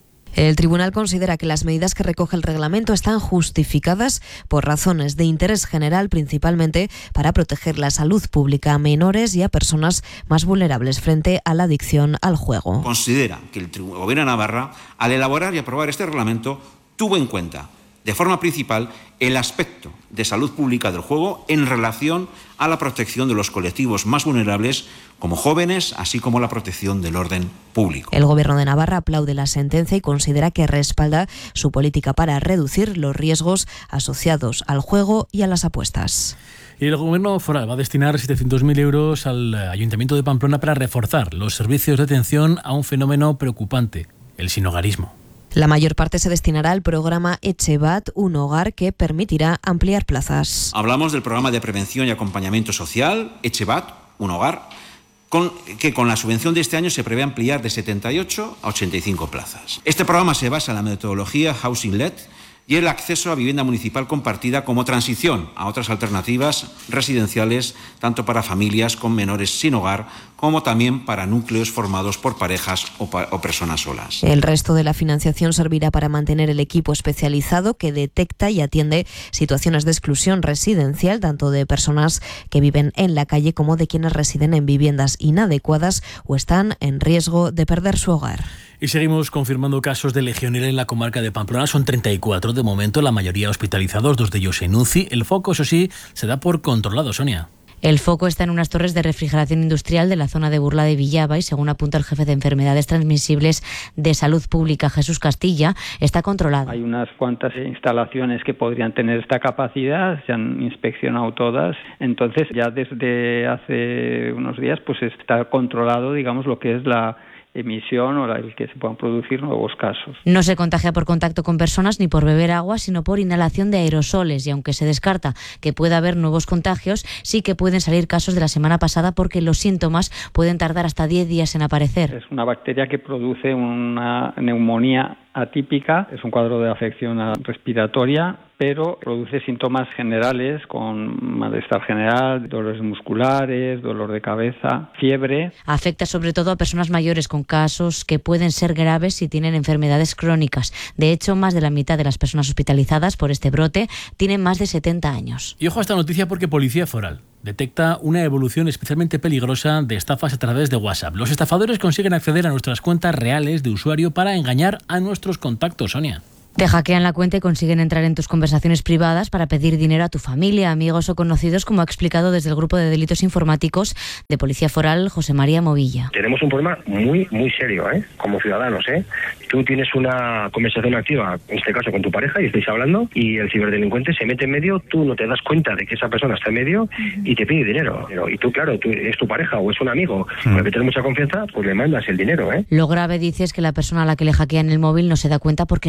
El tribunal considera que las medidas que recoge el reglamento están justificadas por razones de interés general, principalmente para proteger la salud pública a menores y a personas más vulnerables frente a la adicción al juego. Considera que el Gobierno de Navarra, al elaborar y aprobar este reglamento, tuvo en cuenta de forma principal el aspecto de salud pública del juego en relación a la protección de los colectivos más vulnerables como jóvenes, así como la protección del orden público. El Gobierno de Navarra aplaude la sentencia y considera que respalda su política para reducir los riesgos asociados al juego y a las apuestas. Y el Gobierno foral va a destinar setecientos mil euros al Ayuntamiento de Pamplona para reforzar los servicios de atención a un fenómeno preocupante, el sinhogarismo. La mayor parte se destinará al programa Etxebat, un hogar que permitirá ampliar plazas. Hablamos del programa de prevención y acompañamiento social, Etxebat, un hogar, con, que con la subvención de este año se prevé ampliar de setenta y ocho a ochenta y cinco plazas. Este programa se basa en la metodología Housing Led y el acceso a vivienda municipal compartida como transición a otras alternativas residenciales, tanto para familias con menores sin hogar, como también para núcleos formados por parejas o, pa o personas solas. El resto de la financiación servirá para mantener el equipo especializado que detecta y atiende situaciones de exclusión residencial, tanto de personas que viven en la calle como de quienes residen en viviendas inadecuadas o están en riesgo de perder su hogar. Y seguimos confirmando casos de legionela en la comarca de Pamplona. Son treinta y cuatro de momento, la mayoría hospitalizados, dos de ellos en U C I. El foco, eso sí, se da por controlado, Sonia. El foco está en unas torres de refrigeración industrial de la zona de Burla de Villaba y, según apunta el jefe de enfermedades transmisibles de Salud Pública, Jesús Castilla, está controlado. Hay unas cuantas instalaciones que podrían tener esta capacidad, se han inspeccionado todas, entonces ya desde hace unos días pues está controlado, digamos, lo que es la emisión o el que se puedan producir nuevos casos. No se contagia por contacto con personas ni por beber agua, sino por inhalación de aerosoles, y aunque se descarta que pueda haber nuevos contagios, sí que pueden salir casos de la semana pasada porque los síntomas pueden tardar hasta diez días en aparecer. Es una bacteria que produce una neumonía atípica, es un cuadro de afección respiratoria, pero produce síntomas generales con malestar general, dolores musculares, dolor de cabeza, fiebre. Afecta sobre todo a personas mayores con casos que pueden ser graves si tienen enfermedades crónicas. De hecho, más de la mitad de las personas hospitalizadas por este brote tienen más de setenta años. Y ojo a esta noticia porque Policía Foral detecta una evolución especialmente peligrosa de estafas a través de WhatsApp. Los estafadores consiguen acceder a nuestras cuentas reales de usuario para engañar a nuestros contactos, Sonia. Te hackean la cuenta y consiguen entrar en tus conversaciones privadas para pedir dinero a tu familia, amigos o conocidos, como ha explicado desde el Grupo de Delitos Informáticos de Policía Foral José María Movilla. Tenemos un problema muy, muy serio, ¿eh? Como ciudadanos, ¿eh? Tú tienes una conversación activa, en este caso con tu pareja, y estáis hablando, y el ciberdelincuente se mete en medio, tú no te das cuenta de que esa persona está en medio y te pide dinero. Y tú, claro, tú, es tu pareja o es un amigo, con el que tienes mucha confianza, pues le mandas el dinero, ¿eh? Lo grave, dice, es que la persona a la que le hackean el móvil no se da cuenta porque no pierde el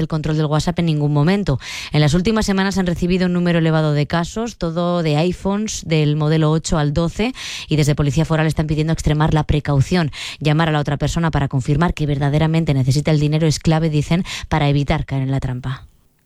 control del WhatsApp en ningún momento. En las últimas semanas han recibido un número elevado de casos, todo de iPhones del modelo ocho al doce, y desde Policía Foral están pidiendo extremar la precaución. Llamar a la otra persona para confirmar que verdaderamente necesita el dinero es clave, dicen, para evitar caer en la trampa.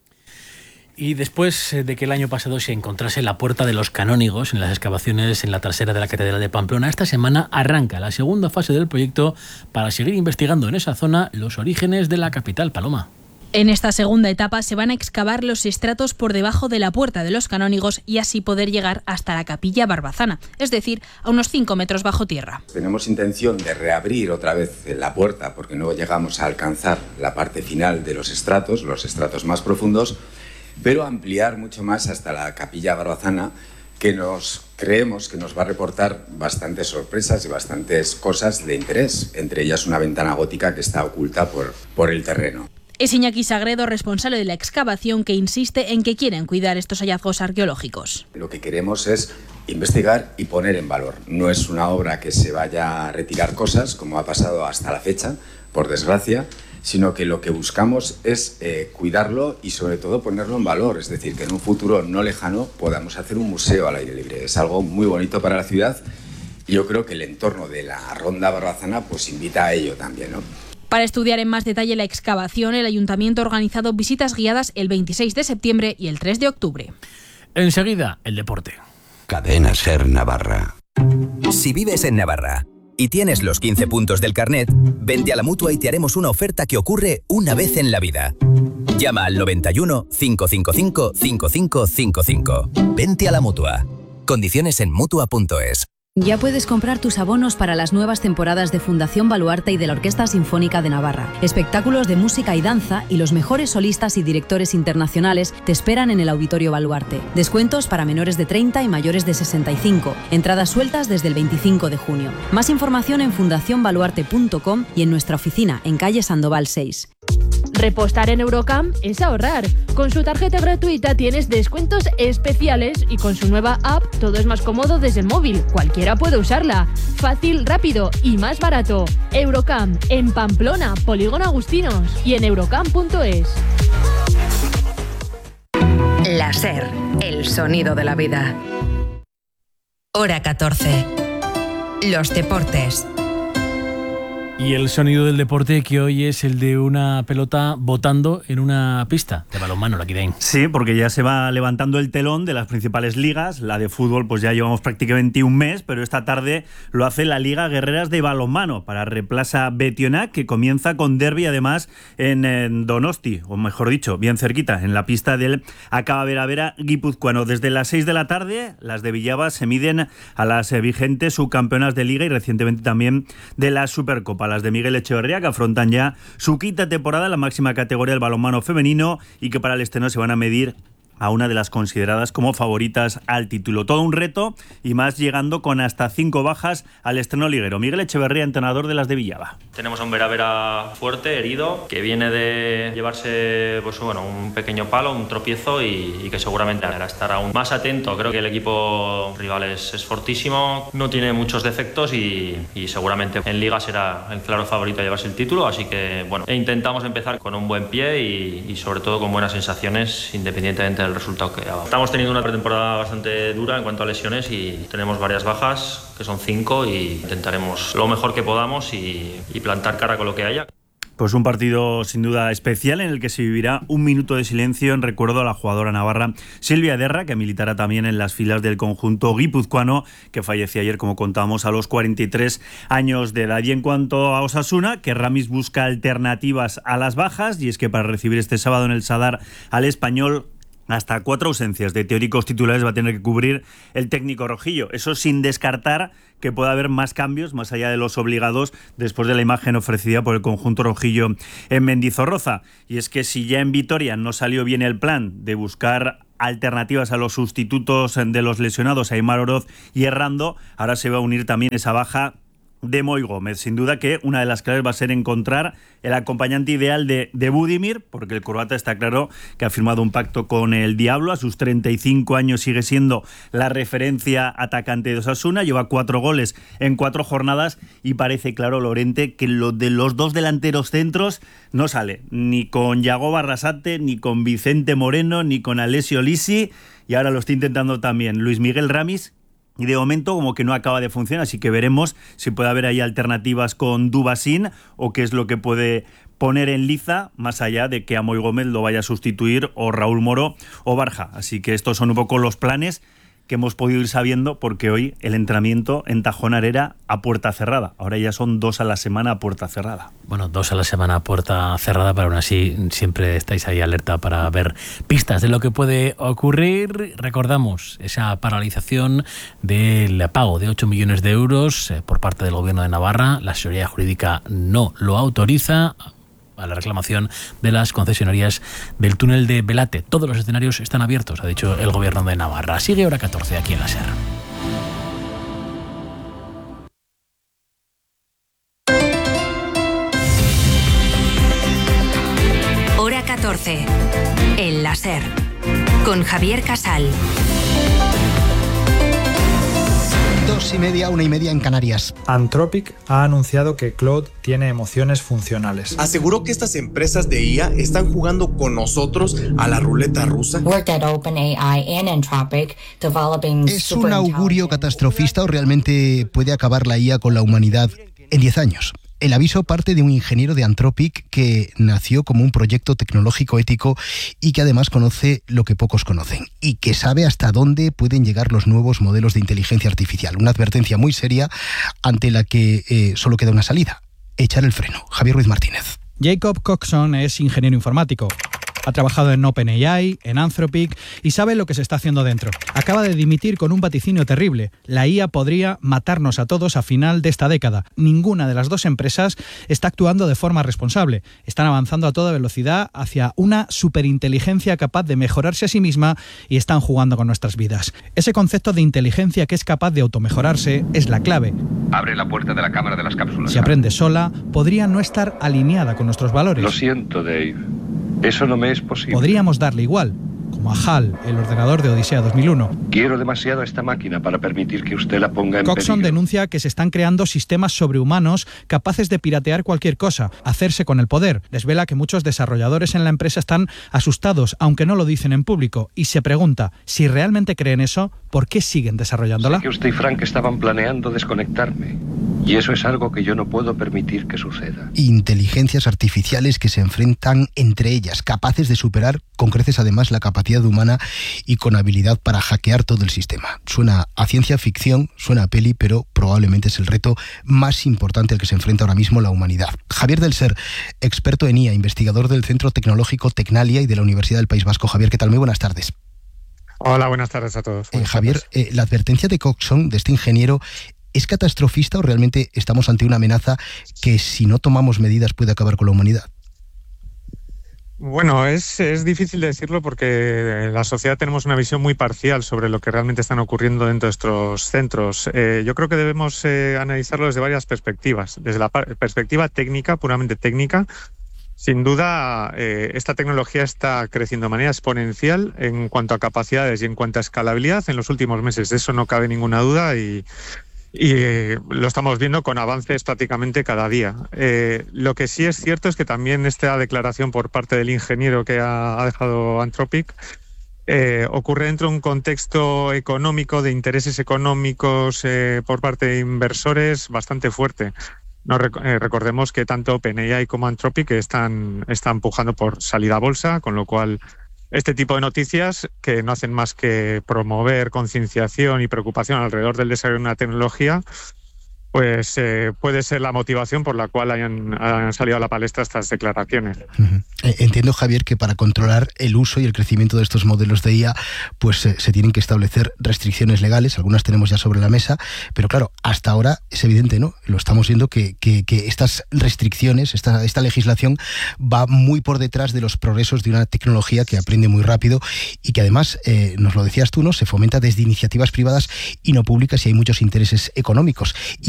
Y después de que el año pasado se encontrase la puerta de los canónigos en las excavaciones en la trasera de la Catedral de Pamplona, esta semana arranca la segunda fase del proyecto para seguir investigando en esa zona los orígenes de la capital. Paloma. En esta segunda etapa se van a excavar los estratos por debajo de la puerta de los canónigos y así poder llegar hasta la capilla barbazana, es decir, a unos cinco metros bajo tierra. Tenemos intención de reabrir otra vez la puerta porque no llegamos a alcanzar la parte final de los estratos, los estratos más profundos, pero ampliar mucho más hasta la capilla barbazana, que nos creemos que nos va a reportar bastantes sorpresas y bastantes cosas de interés, entre ellas una ventana gótica que está oculta por, por el terreno. Es Iñaki Sagredo, responsable de la excavación, que insiste en que quieren cuidar estos hallazgos arqueológicos. Lo que queremos es investigar y poner en valor. No es una obra que se vaya a retirar cosas, como ha pasado hasta la fecha, por desgracia, sino que lo que buscamos es eh, cuidarlo y sobre todo ponerlo en valor, es decir, que en un futuro no lejano podamos hacer un museo al aire libre. Es algo muy bonito para la ciudad y yo creo que el entorno de la Ronda Barbazana pues invita a ello también, ¿no? Para estudiar en más detalle la excavación, el Ayuntamiento ha organizado visitas guiadas el veintiséis de septiembre y el tres de octubre. Enseguida, el deporte. Cadena SER Navarra. Si vives en Navarra y tienes los quince puntos del carnet, vente a la Mutua y te haremos una oferta que ocurre una vez en la vida. Llama al noventa y uno, cinco cinco cinco, cinco cinco cinco cinco. Vente a la Mutua. Condiciones en mutua punto es. Ya puedes comprar tus abonos para las nuevas temporadas de Fundación Baluarte y de la Orquesta Sinfónica de Navarra. Espectáculos de música y danza y los mejores solistas y directores internacionales te esperan en el Auditorio Baluarte. Descuentos para menores de treinta y mayores de sesenta y cinco. Entradas sueltas desde el veinticinco de junio. Más información en fundación baluarte punto com y en nuestra oficina en calle Sandoval seis. Repostar en Eurocam es ahorrar. Con su tarjeta gratuita tienes descuentos especiales y con su nueva app todo es más cómodo desde el móvil. Cualquiera puede usarla. Fácil, rápido y más barato. Eurocam en Pamplona, Polígono Agustinos y en eurocam punto es. La SER, el sonido de la vida. Hora catorce. Los deportes. Y el sonido del deporte que hoy es el de una pelota botando en una pista de balonmano, la Kidein. Sí, porque ya se va levantando el telón de las principales ligas. La de fútbol pues ya llevamos prácticamente un mes, pero esta tarde lo hace la Liga Guerreras de Balonmano para Replaza Betionac, que comienza con derbi además en, en Donosti, o mejor dicho, bien cerquita, en la pista del Acaba Vera Vera guipuzcoano. Desde las seis de la tarde, las de Villaba se miden a las vigentes subcampeonas de Liga y recientemente también de la Supercopa, las de Miguel Echeverría, que afrontan ya su quinta temporada en la máxima categoría del balonmano femenino y que para el estreno se van a medir a una de las consideradas como favoritas al título. Todo un reto y más llegando con hasta cinco bajas al estreno liguero. Miguel Echeverría, entrenador de las de Villaba. Tenemos a un Vera Vera fuerte, herido, que viene de llevarse pues, bueno, un pequeño palo, un tropiezo y, y que seguramente hará estar aún más atento. Creo que el equipo rival es, es fortísimo, no tiene muchos defectos y, y seguramente en Liga será el claro favorito a llevarse el título, así que bueno, intentamos empezar con un buen pie y, y sobre todo con buenas sensaciones independientemente del resultado que haga. Estamos teniendo una pretemporada bastante dura en cuanto a lesiones y tenemos varias bajas, que son cinco, y intentaremos lo mejor que podamos y, y plantar cara con lo que haya. Pues un partido sin duda especial en el que se vivirá un minuto de silencio en recuerdo a la jugadora navarra Silvia Derra, que militará también en las filas del conjunto guipuzcoano, que falleció ayer, como contábamos, a los cuarenta y tres años de edad. Y en cuanto a Osasuna, que Ramis busca alternativas a las bajas, y es que para recibir este sábado en el Sadar al Español, hasta cuatro ausencias de teóricos titulares va a tener que cubrir el técnico rojillo. Eso sin descartar que pueda haber más cambios, más allá de los obligados, después de la imagen ofrecida por el conjunto rojillo en Mendizorroza. Y es que si ya en Vitoria no salió bien el plan de buscar alternativas a los sustitutos de los lesionados, Aimar Oroz y Errando, ahora se va a unir también esa baja de Moi Gómez. Sin duda que una de las claves va a ser encontrar el acompañante ideal de, de Budimir, porque el croata está claro que ha firmado un pacto con el diablo. A sus treinta y cinco años sigue siendo la referencia atacante de Osasuna, lleva cuatro goles en cuatro jornadas y parece claro, Lorente, que lo de los dos delanteros centros no sale, ni con Yago Barrasate, ni con Vicente Moreno, ni con Alessio Lisi, y ahora lo está intentando también Luis Miguel Ramis, y de momento como que no acaba de funcionar, así que veremos si puede haber ahí alternativas con Dubasín o qué es lo que puede poner en liza, más allá de que a Moi Gómez lo vaya a sustituir o Raúl Moro o Barja. Así que estos son un poco los planes que hemos podido ir sabiendo, porque hoy el entrenamiento en Tajonar era a puerta cerrada. Ahora ya son dos a la semana a puerta cerrada. Bueno, dos a la semana a puerta cerrada, pero aún así siempre estáis ahí alerta para ver pistas de lo que puede ocurrir. Recordamos esa paralización del pago de ocho millones de euros por parte del Gobierno de Navarra. La seguridad jurídica no lo autoriza, a la reclamación de las concesionarias del túnel de Belate. Todos los escenarios están abiertos, ha dicho el Gobierno de Navarra. Sigue Hora catorce aquí en la SER. Hora catorce en la SER con Javier Casal. Dos y media, una y media en Canarias. Anthropic ha anunciado que Claude tiene emociones funcionales. Aseguró que estas empresas de I A están jugando con nosotros a la ruleta rusa. ¿Es un augurio catastrofista o realmente puede acabar la I A con la humanidad en diez años? El aviso parte de un ingeniero de Anthropic que nació como un proyecto tecnológico ético y que además conoce lo que pocos conocen y que sabe hasta dónde pueden llegar los nuevos modelos de inteligencia artificial. Una advertencia muy seria ante la que eh, solo queda una salida: echar el freno. Javier Ruiz Martínez. Jacob Coxon es ingeniero informático. Ha trabajado en OpenAI, en Anthropic y sabe lo que se está haciendo dentro. Acaba de dimitir con un vaticinio terrible. La I A podría matarnos a todos a final de esta década. Ninguna de las dos empresas está actuando de forma responsable. Están avanzando a toda velocidad hacia una superinteligencia capaz de mejorarse a sí misma y están jugando con nuestras vidas. Ese concepto de inteligencia que es capaz de automejorarse es la clave. Abre la puerta de la cámara de las cápsulas. Si aprende sola, podría no estar alineada con nuestros valores. Lo siento, Dave. Eso no me es posible. Podríamos darle igual, como a HAL, el ordenador de Odisea dos mil uno. Quiero demasiado a esta máquina para permitir que usted la ponga en Coxon peligro. denuncia que se están creando sistemas sobrehumanos capaces de piratear cualquier cosa, hacerse con el poder. Desvela que muchos desarrolladores en la empresa están asustados, aunque no lo dicen en público, y se pregunta, si realmente creen eso, ¿por qué siguen desarrollándola? Sé que usted y Frank estaban planeando desconectarme, y eso es algo que yo no puedo permitir que suceda. Inteligencias artificiales que se enfrentan entre ellas, capaces de superar con creces además la capacidad humana y con habilidad para hackear todo el sistema. Suena a ciencia ficción, suena a peli, pero probablemente es el reto más importante al que se enfrenta ahora mismo la humanidad. Javier del Ser, experto en I A, investigador del Centro Tecnológico Tecnalia y de la Universidad del País Vasco. Javier, ¿qué tal? Muy buenas tardes. Hola, buenas tardes a todos. Eh, Javier, eh, la advertencia de Coxon, de este ingeniero, ¿es catastrofista o realmente estamos ante una amenaza que, si no tomamos medidas, puede acabar con la humanidad? Bueno, es, es difícil de decirlo porque en la sociedad tenemos una visión muy parcial sobre lo que realmente están ocurriendo dentro de estos centros. Eh, yo creo que debemos eh, analizarlo desde varias perspectivas. Desde la par- perspectiva técnica, puramente técnica, sin duda eh, esta tecnología está creciendo de manera exponencial en cuanto a capacidades y en cuanto a escalabilidad en los últimos meses. De eso no cabe ninguna duda y... Y eh, lo estamos viendo con avances prácticamente cada día. Eh, lo que sí es cierto es que también esta declaración por parte del ingeniero que ha, ha dejado Anthropic eh, ocurre dentro de un contexto económico, de intereses económicos eh, por parte de inversores bastante fuerte. No, eh, recordemos que tanto OpenAI como Anthropic están, están empujando por salida a bolsa, con lo cual este tipo de noticias, que no hacen más que promover concienciación y preocupación alrededor del desarrollo de una tecnología, pues eh, puede ser la motivación por la cual hayan, hayan salido a la palestra estas declaraciones. Uh-huh. Entiendo, Javier, que para controlar el uso y el crecimiento de estos modelos de I A, pues eh, se tienen que establecer restricciones legales, algunas tenemos ya sobre la mesa, pero claro, hasta ahora es evidente, ¿no? Lo estamos viendo que, que, que estas restricciones, esta, esta legislación va muy por detrás de los progresos de una tecnología que aprende muy rápido y que además, eh, nos lo decías tú, ¿no? Se fomenta desde iniciativas privadas y no públicas y hay muchos intereses económicos.